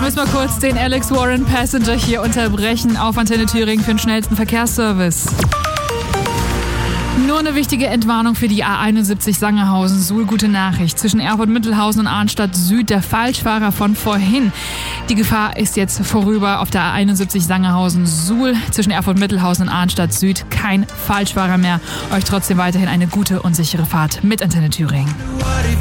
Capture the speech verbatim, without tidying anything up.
müssen wir kurz den Alex Warren Passenger hier unterbrechen auf Antenne Thüringen für den schnellsten Verkehrsservice. Nur eine wichtige Entwarnung für die A einundsiebzig Sangerhausen-Suhl. Gute Nachricht. Zwischen Erfurt-Mittelhausen und Arnstadt Süd der Falschfahrer von vorhin. Die Gefahr ist jetzt vorüber auf der A einundsiebzig Sangerhausen-Suhl. Zwischen Erfurt-Mittelhausen und Arnstadt Süd kein Falschfahrer mehr. Euch trotzdem weiterhin eine gute und sichere Fahrt mit Antenne Thüringen.